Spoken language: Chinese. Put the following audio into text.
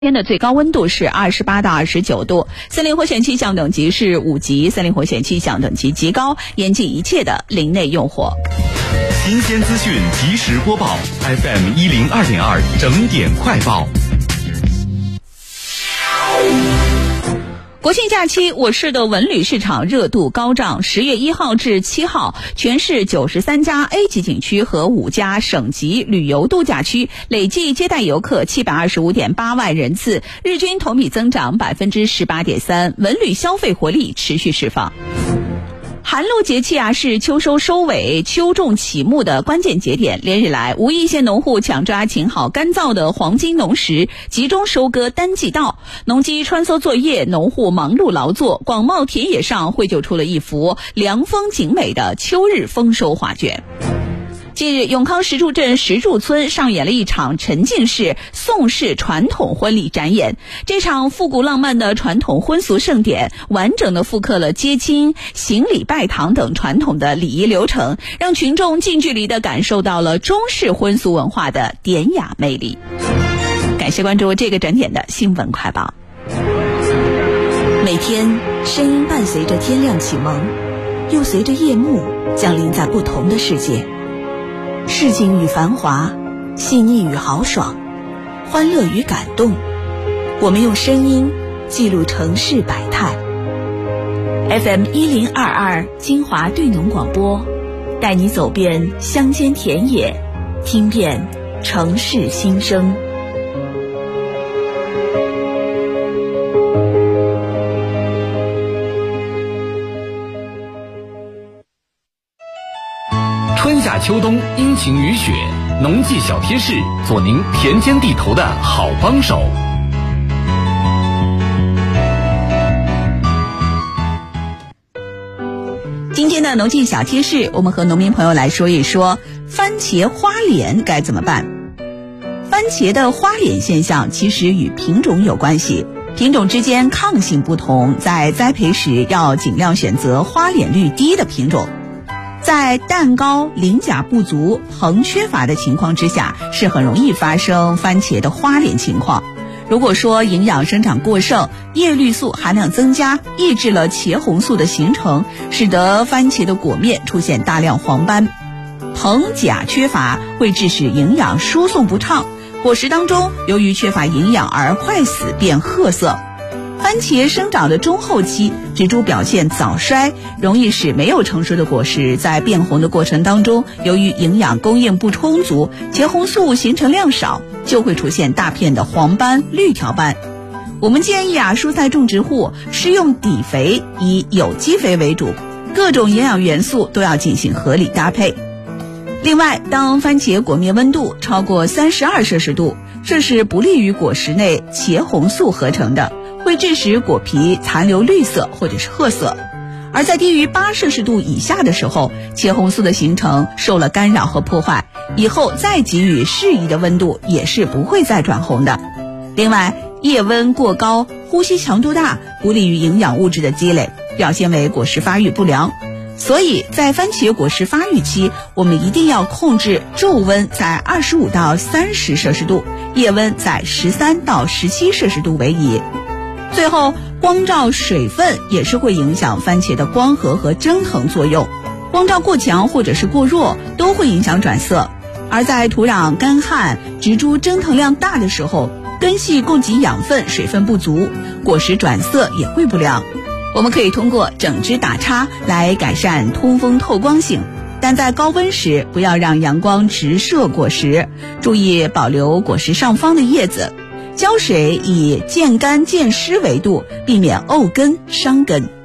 天的最高温度是28到29度，森林火险气象等级是5级，森林火险气象等级极高，严禁一切的林内用火。 新鲜资讯及时播报 ，FM 102.2整点快报。 国庆假期，我市的文旅市场热度高涨。10月1号至7号，全市93家 A 级景区和5家省级旅游度假区累计接待游客725.8万人次，日均同比增长18.3%，文旅消费活力持续释放。寒露节气是秋收收尾、秋种起木的关键节点。连日来，无一线农户抢抓晴好干燥的黄金农时，集中收割单季稻。农机穿梭作业，农户忙碌劳作，广袤田野上绘就出了一幅凉风景美的秋日丰收画卷。近日，永康石柱镇石柱村上演了一场沉浸式宋式传统婚礼展演。这场复古浪漫的传统婚俗盛典，完整的复刻了接亲、行礼拜堂等传统的礼仪流程，让群众近距离地感受到了中式婚俗文化的典雅魅力。感谢关注这个整点的新闻快报。 每天，声音伴随着天亮启蒙，又随着夜幕降临在不同的世界。市井与繁华，细腻与豪爽，欢乐与感动，我们用声音记录城市百态。FM 1022金华对农广播，带你走遍乡间田野，听遍城市心声。 春夏秋冬，阴晴雨雪，农技小贴士，做您田间地头的好帮手。 今天的农技小贴士，我们和农民朋友来说一说番茄花脸该怎么办。番茄的花脸现象其实与品种有关系，品种之间抗性不同，在栽培时要尽量选择花脸率低的品种。在氮高、磷钾不足、硼缺乏的情况之下，是很容易发生番茄的花脸情况。如果说营养生长过剩，叶绿素含量增加，抑制了茄红素的形成，使得番茄的果面出现大量黄斑。硼钾缺乏会致使营养输送不畅，果实当中由于缺乏营养而坏死变褐色。番茄生长的中后期，植株表现早衰，容易使没有成熟的果实在变红的过程当中，由于营养供应不充足，茄红素形成量少，就会出现大片的黄斑、绿条斑。我们建议蔬菜种植户施用底肥，以有机肥为主，各种营养元素都要进行合理搭配。另外，当番茄果面温度超过32摄氏度，这是不利于果实内茄红素合成的，会致使果皮残留绿色或者是褐色。而在低于8摄氏度以下的时候，茄红素的形成受了干扰和破坏，以后再给予适宜的温度也是不会再转红的。另外，夜温过高、呼吸强度大，不利于营养物质的积累，表现为果实发育不良。所以在番茄果实发育期，我们一定要控制昼温在25到30摄氏度，夜温在13到17摄氏度为宜。最后，光照水分也是会影响番茄的光合和蒸腾作用，光照过强或者是过弱都会影响转色。而在土壤干旱、植株蒸腾量大的时候，根系供给养分水分不足，果实转色也会不良。我们可以通过整枝打杈来改善通风透光性，但在高温时不要让阳光直射果实，注意保留果实上方的叶子。浇水以渐干渐湿为度，避免沤根伤根。